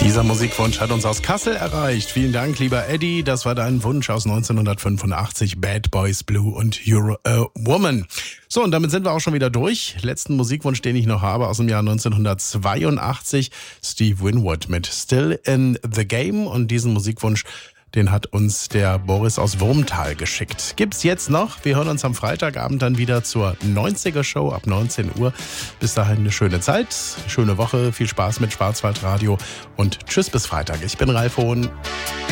Dieser Musikwunsch hat uns aus Kassel erreicht. Vielen Dank, lieber Eddie. Das war dein Wunsch aus 1985. Bad Boys Blue und You're a Woman. So, und damit sind wir auch schon wieder durch. Letzten Musikwunsch, den ich noch habe, aus dem Jahr 1982. Steve Winwood mit Still in the Game. Und diesen Musikwunsch, den hat uns der Boris aus Wurmtal geschickt. Gibt's jetzt noch. Wir hören uns am Freitagabend dann wieder zur 90er-Show ab 19 Uhr. Bis dahin eine schöne Zeit, schöne Woche, viel Spaß mit Schwarzwaldradio und tschüss bis Freitag. Ich bin Ralf Hohn.